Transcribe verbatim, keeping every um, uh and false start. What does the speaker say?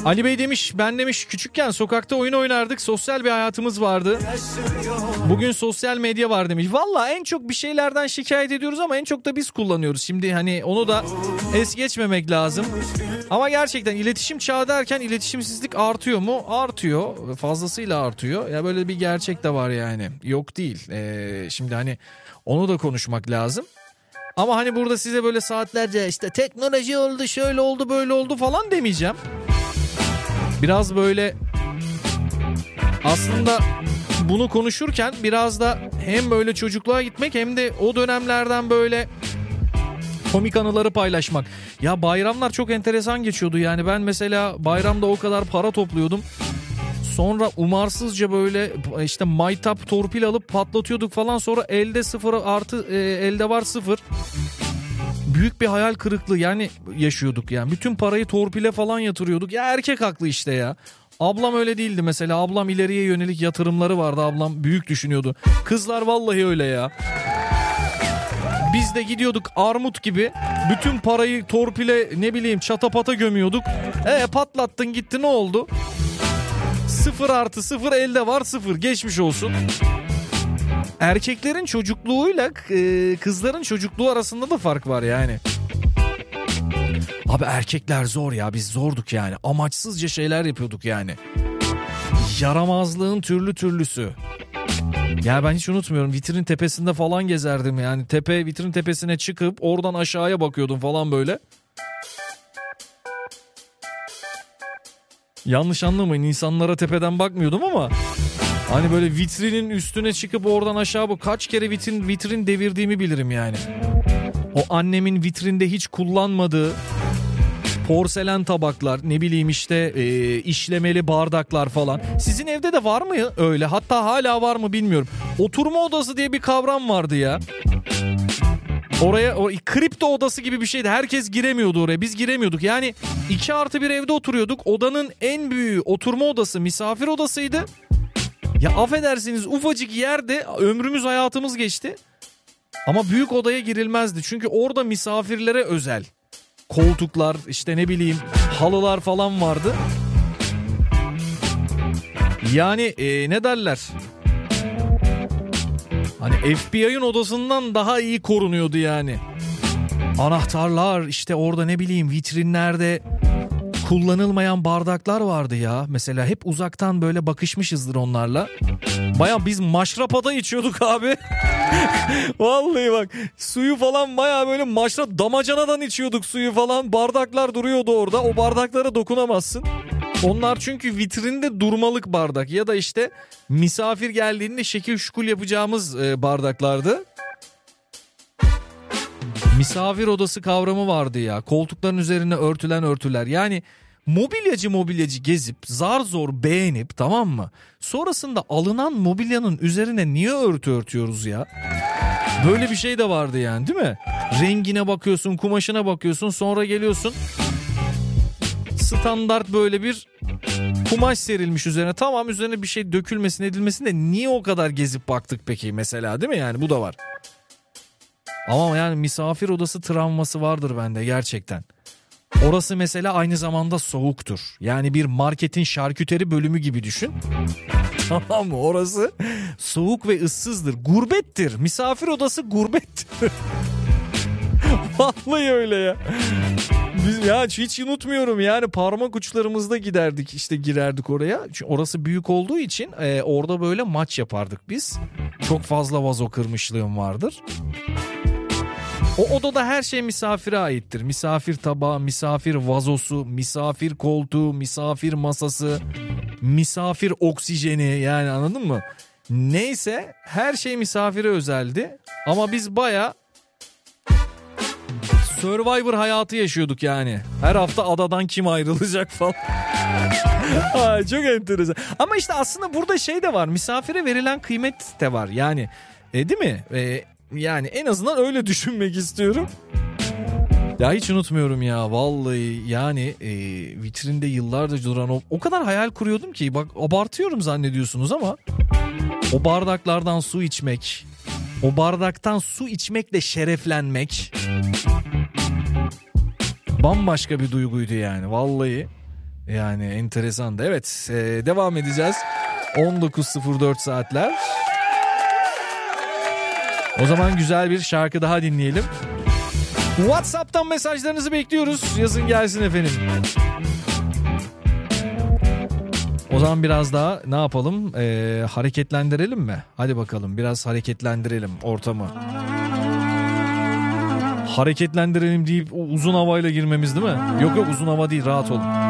Ali Bey demiş, ben demiş küçükken sokakta oyun oynardık, sosyal bir hayatımız vardı. Bugün sosyal medya var demiş. Valla en çok bir şeylerden şikayet ediyoruz ama en çok da biz kullanıyoruz. Şimdi hani onu da es geçmemek lazım. Ama gerçekten iletişim çağı derken iletişimsizlik artıyor mu? Artıyor. Fazlasıyla artıyor. Ya böyle bir gerçek de var yani. Yok değil. Ee, şimdi hani onu da konuşmak lazım. Ama hani burada size böyle saatlerce işte teknoloji oldu, şöyle oldu, böyle oldu falan demeyeceğim. Biraz böyle aslında bunu konuşurken biraz da hem böyle çocukluğa gitmek hem de o dönemlerden böyle komik anıları paylaşmak. Ya bayramlar çok enteresan geçiyordu yani. Ben mesela bayramda o kadar para topluyordum. Sonra umarsızca böyle işte maytap torpil alıp patlatıyorduk falan. Sonra elde sıfır artı e, elde var sıfır. Büyük bir hayal kırıklığı yani yaşıyorduk yani. Bütün parayı torpile falan yatırıyorduk. Ya erkek haklı işte ya. Ablam öyle değildi mesela. Ablam ileriye yönelik yatırımları vardı. Ablam büyük düşünüyordu. Kızlar vallahi öyle ya. Biz de gidiyorduk armut gibi. Bütün parayı torpile ne bileyim çatapata gömüyorduk. E patlattın gitti, ne oldu? Sıfır artı sıfır elde var sıfır. Geçmiş olsun. Erkeklerin çocukluğuyla kızların çocukluğu arasında da fark var yani. Abi erkekler zor ya, biz zorduk yani. Amaçsızca şeyler yapıyorduk yani. Yaramazlığın türlü türlüsü. Ya ben hiç unutmuyorum, vitrin tepesinde falan gezerdim yani. Tepe, vitrin tepesine çıkıp oradan aşağıya bakıyordum falan böyle. Yanlış anlamayın, insanlara tepeden bakmıyordum ama hani böyle vitrinin üstüne çıkıp oradan aşağı bak, kaç kere vitrin vitrin devirdiğimi bilirim yani. O annemin vitrinde hiç kullanmadığı porselen tabaklar, ne bileyim işte e, işlemeli bardaklar falan. Sizin evde de var mı öyle? Hatta hala var mı bilmiyorum. Oturma odası diye bir kavram vardı ya. Oraya o kripto odası gibi bir şeydi. Herkes giremiyordu oraya. Biz giremiyorduk. Yani iki artı bir evde oturuyorduk. Odanın en büyüğü oturma odası, misafir odasıydı. Ya affedersiniz, ufacık yerde ömrümüz, hayatımız geçti. Ama büyük odaya girilmezdi. Çünkü orada misafirlere özel koltuklar, işte ne bileyim halılar falan vardı. Yani e, ne derler? Hani F B I'ın odasından daha iyi korunuyordu yani. Anahtarlar, işte orada ne bileyim vitrinlerde kullanılmayan bardaklar vardı ya. Mesela hep uzaktan böyle bakışmışızdır onlarla. Baya biz maşrapada içiyorduk abi. Vallahi bak, suyu falan baya böyle maşrap damacanadan içiyorduk suyu falan. Bardaklar duruyordu orada. O bardaklara dokunamazsın. Onlar çünkü vitrinde durmalık bardak ya da işte misafir geldiğinde şekil şukul yapacağımız bardaklardı. Misafir odası kavramı vardı ya. Koltukların üzerine örtülen örtüler. Yani mobilyacı mobilyacı gezip zar zor beğenip, tamam mı? Sonrasında alınan mobilyanın üzerine niye örtü örtüyoruz ya? Böyle bir şey de vardı yani, değil mi? Rengine bakıyorsun, kumaşına bakıyorsun, sonra geliyorsun. Standart böyle bir kumaş serilmiş üzerine. Tamam, üzerine bir şey dökülmesin edilmesin de niye o kadar gezip baktık peki mesela, değil mi? Yani bu da var. Ama yani misafir odası travması vardır bende gerçekten. Orası mesela aynı zamanda soğuktur. Yani bir marketin şarküteri bölümü gibi düşün. Tamam mı? Orası soğuk ve ıssızdır. Gurbettir. Misafir odası gurbettir. Vallahi öyle ya. Biz ya hiç unutmuyorum yani, parmak uçlarımızda giderdik işte, girerdik oraya. Çünkü orası büyük olduğu için e, orada böyle maç yapardık biz. Çok fazla vazo kırmışlığım vardır. O odada her şey misafire aittir. Misafir tabağı, misafir vazosu, misafir koltuğu, misafir masası, misafir oksijeni, yani anladın mı? Neyse, her şey misafire özeldi. Ama biz baya Survivor hayatı yaşıyorduk yani. Her hafta adadan kim ayrılacak falan. Ay, çok enteresan. Ama işte aslında burada şey de var. Misafire verilen kıymet de var. Yani e, değil mi? E, yani en azından öyle düşünmek istiyorum. Ya hiç unutmuyorum ya vallahi yani e, vitrinde yıllardır duran o, o kadar hayal kuruyordum ki, bak abartıyorum zannediyorsunuz ama o bardaklardan su içmek, o bardaktan su içmekle şereflenmek bambaşka bir duyguydu yani vallahi. Yani enteresan da. Evet, e, devam edeceğiz. on dokuz sıfır dört saatler. O zaman güzel bir şarkı daha dinleyelim. WhatsApp'tan mesajlarınızı bekliyoruz. Yazın gelsin efendim. O zaman biraz daha ne yapalım? Ee, hareketlendirelim mi? Hadi bakalım, biraz hareketlendirelim ortamı. Hareketlendirelim deyip uzun havayla girmemiz değil mi? Yok yok, uzun hava değil, rahat olun.